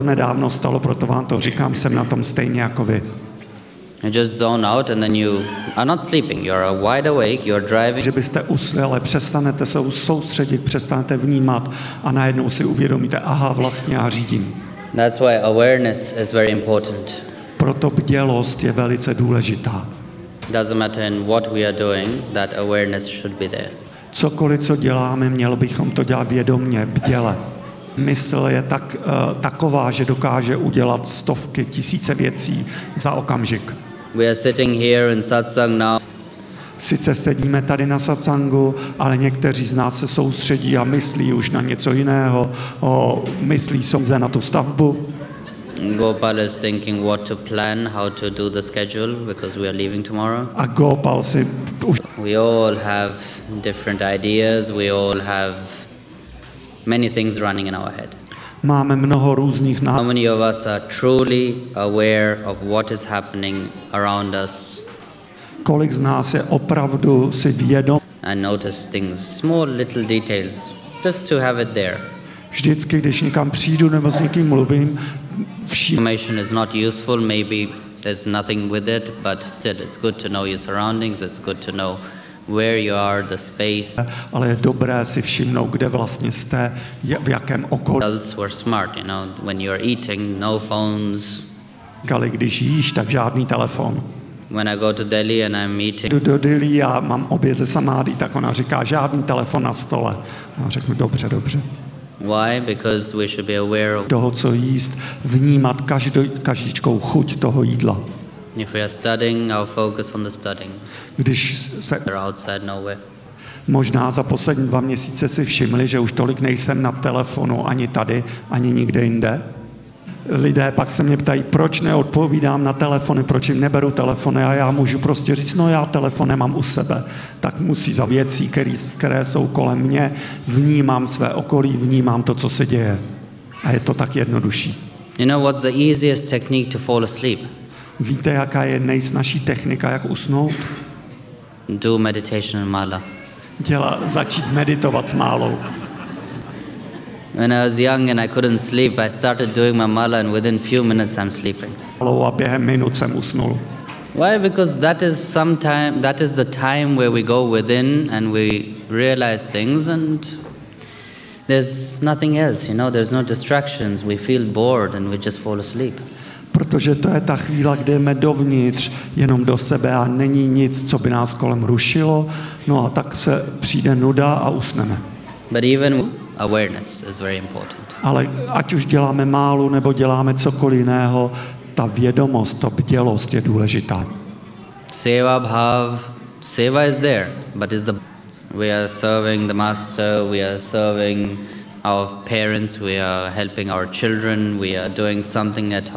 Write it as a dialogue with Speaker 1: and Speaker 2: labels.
Speaker 1: Nedávno stalo, proto vám to říkám, jsem na tom stejně jako vy.
Speaker 2: You just zone out and then you are not sleeping. You are wide awake, you're driving.
Speaker 1: Že byste usli, ale přestanete se soustředit, přestanete vnímat a najednou si uvědomíte, aha, vlastně já řídím.
Speaker 2: That's why awareness is very important.
Speaker 1: Proto bdělost je velice důležitá.
Speaker 2: Doesn't matter in what we are doing, that awareness should be there.
Speaker 1: Cokoliv, co děláme, mělo bychom to dělat vědomně, bděle. Mysl je taková, že dokáže udělat stovky, tisíce věcí za okamžik.
Speaker 2: We are sitting here in satsang now.
Speaker 1: Sice sedíme tady na satsangu, ale někteří z nás se soustředí a myslí už na něco jiného, myslí se na tu stavbu.
Speaker 2: Gopal is thinking what to plan, how to do the schedule, because we are leaving tomorrow.
Speaker 1: A Gopal si už...
Speaker 2: We all have different ideas, we all have many things running in our head.
Speaker 1: Máme mnoho různých
Speaker 2: How
Speaker 1: nápadů.
Speaker 2: many of us are truly aware of what is happening around us
Speaker 1: Kolik z nás je opravdu si vědom?
Speaker 2: and notice things, small little details, just to have it there.
Speaker 1: Vždycky, když někam přijdu nebo s někým mluvím,
Speaker 2: Information is not useful, maybe there's nothing with it, but still it's good to know your surroundings, it's good to know where you are, the space.
Speaker 1: ale je dobré si všimnout, kde vlastně jste, v jakém okolí.
Speaker 2: Adults were smart, you know, when you're eating, no phones.
Speaker 1: Když jíš, tak žádný telefon.
Speaker 2: When I go to Delhi and I'm eating,
Speaker 1: Jdu do Dili a mám oběd ze samády, tak ona říká, žádný telefon na stole. A řeknu, dobře.
Speaker 2: why? Because we should be aware of.
Speaker 1: Toho, co jíst, vnímat každičkou chuť toho jídla.
Speaker 2: If we are studying, our focus on the studying.
Speaker 1: Když se
Speaker 2: They're outside nowhere.
Speaker 1: možná za poslední 2 měsíce si všimli, že už tolik nejsem na telefonu ani tady, ani nikde jinde. Lidé pak se mě ptají, proč neodpovídám na telefony, proč jim neberu telefony a já můžu prostě říct, no já telefon nemám u sebe. Tak musí za věcí, které jsou kolem mě, vnímám své okolí, vnímám to, co se děje. A je to tak jednodušší.
Speaker 2: You know what's the easiest technique to fall asleep?
Speaker 1: Víte, jaká je nejsnažší technika, jak usnout?
Speaker 2: Do meditation in mala.
Speaker 1: Začít meditovat s málou.
Speaker 2: When I was young and I couldn't sleep, I started doing my mala, and within few minutes I'm sleeping.
Speaker 1: A během minut jsem usnul.
Speaker 2: Why? Because that is the time where we go within and we realize things, and there's nothing else, you know, there's no distractions. We feel bored and we just fall asleep.
Speaker 1: Protože to je ta chvíle, kdy jdeme dovnitř, jenom do sebe a není nic, co by nás kolem rušilo, no a tak se přijde nuda a usneme.
Speaker 2: But even awareness is very important.
Speaker 1: Ale ať už děláme málu nebo děláme cokoliv jiného, ta vědomost, ta bdělost je důležitá.
Speaker 2: Seva bhav, seva is there, but we are serving the master, we are serving our parents, we are helping our children, we are doing something at home.